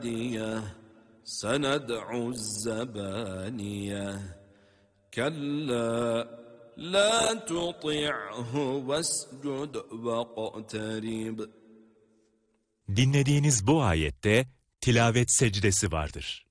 سندع الزبانية كلا لا تطعه واسجد واقترب. Dinlediğiniz bu ayette tilavet secdesi vardır.